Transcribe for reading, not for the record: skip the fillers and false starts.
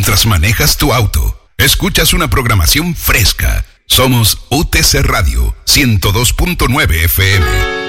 mientras manejas tu auto. Escuchas una programación fresca. Somos UTC Radio 102.9 FM.